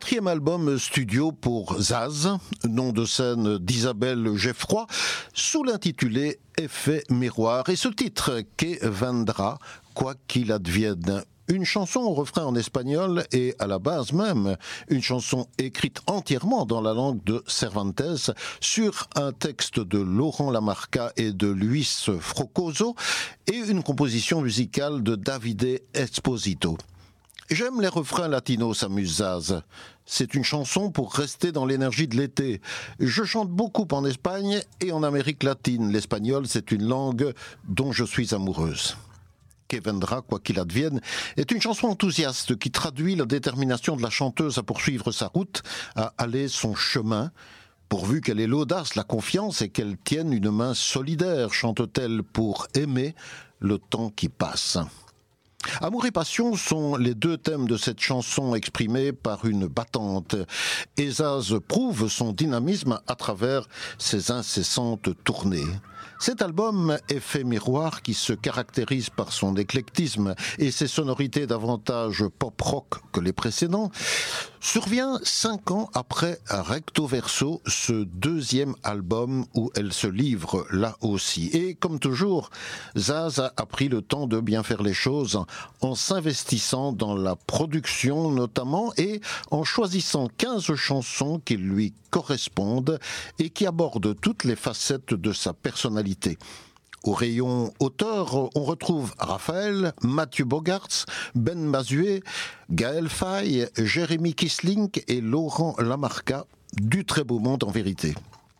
4e album studio pour Zaz, nom de scène d'Isabelle Geffroy, sous l'intitulé Effet miroir. Et ce titre, Que vendra, quoi qu'il advienne. Une chanson au refrain en espagnol et à la base même une chanson écrite entièrement dans la langue de Cervantes sur un texte de Laurent Lamarca et de Luis Frocoso et une composition musicale de Davide Esposito. J'aime les refrains latinos, s'amuse Zaz. C'est une chanson pour rester dans l'énergie de l'été. Je chante beaucoup en Espagne et en Amérique latine. L'espagnol, c'est une langue dont je suis amoureuse. Que vendra, quoi qu'il advienne, est une chanson enthousiaste qui traduit la détermination de la chanteuse à poursuivre sa route, à aller son chemin, pourvu qu'elle ait l'audace, la confiance et qu'elle tienne une main solidaire, chante-t-elle, pour aimer le temps qui passe. Amour et passion sont les deux thèmes de cette chanson exprimés par une battante. Et Zaz prouve son dynamisme à travers ses incessantes tournées. Cet album Effet miroir, qui se caractérise par son éclectisme et ses sonorités davantage pop-rock que les précédents, survient 5 ans après Recto Verso, ce deuxième album où elle se livre là aussi. Et comme toujours, Zaz a pris le temps de bien faire les choses en s'investissant dans la production notamment et en choisissant 15 chansons qui lui correspondent et qui abordent toutes les facettes de sa personnalité. Au rayon auteur, on retrouve Raphaël, Mathieu Bogarts, Ben Mazué, Gaël Faye, Jérémy Kissling et Laurent Lamarca, du très beau monde en vérité.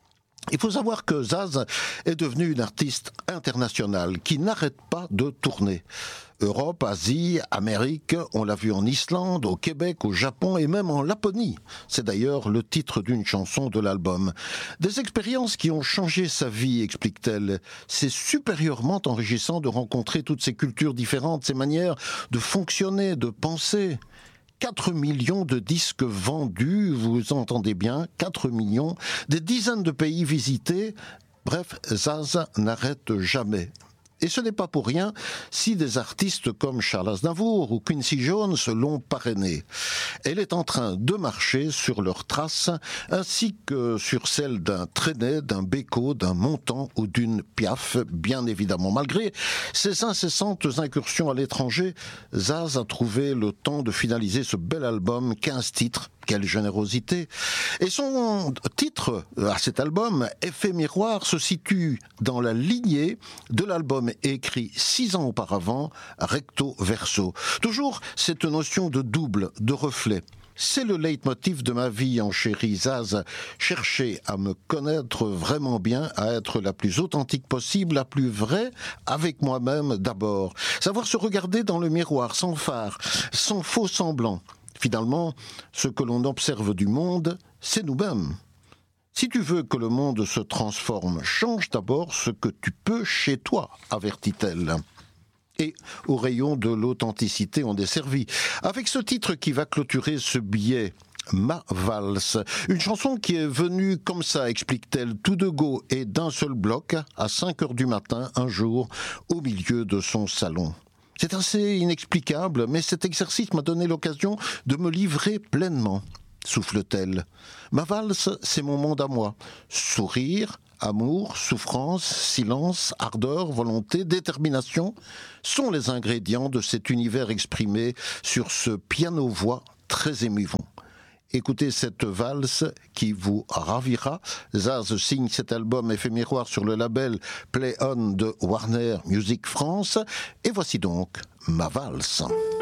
Il faut savoir que Zaz est devenue une artiste internationale qui n'arrête pas de tourner. Europe, Asie, Amérique, on l'a vu en Islande, au Québec, au Japon et même en Laponie. C'est d'ailleurs le titre d'une chanson de l'album. Des expériences qui ont changé sa vie, explique-t-elle. C'est supérieurement enrichissant de rencontrer toutes ces cultures différentes, ces manières de fonctionner, de penser. 4 millions de disques vendus, vous entendez bien, 4 millions, des dizaines de pays visités. Bref, Zaz n'arrête jamais. Et ce n'est pas pour rien si des artistes comme Charles Aznavour ou Quincy Jones l'ont parrainée. Elle est en train de marcher sur leurs traces, ainsi que sur celles d'un Trenet, d'un Beko, d'un Montand ou d'une Piaf, bien évidemment. Malgré ses incessantes incursions à l'étranger, Zaz a trouvé le temps de finaliser ce bel album, 15 titres. Quelle générosité! Et son titre à cet album, Effet miroir, se situe dans la lignée de l'album écrit 6 ans auparavant, Recto Verso. Toujours cette notion de double, de reflet. C'est le leitmotiv de ma vie en chérie Zaz. Chercher à me connaître vraiment bien, à être la plus authentique possible, la plus vraie, avec moi-même d'abord. Savoir se regarder dans le miroir, sans phare, sans faux semblant. Finalement, ce que l'on observe du monde, c'est nous-mêmes. Si tu veux que le monde se transforme, change d'abord ce que tu peux chez toi, avertit-elle. Et au rayon de l'authenticité, on est servi. Avec ce titre qui va clôturer ce billet, Ma valse, une chanson qui est venue comme ça, explique-t-elle, tout de go et d'un seul bloc, à 5 heures du matin, un jour, au milieu de son salon. C'est assez inexplicable, mais cet exercice m'a donné l'occasion de me livrer pleinement, souffle-t-elle. Ma valse, c'est mon monde à moi. Sourire, amour, souffrance, silence, ardeur, volonté, détermination sont les ingrédients de cet univers exprimé sur ce piano-voix très émouvant. Écoutez cette valse qui vous ravira. Zaz signe cet album Effet miroir sur le label Play On de Warner Music France. Et voici donc Ma valse.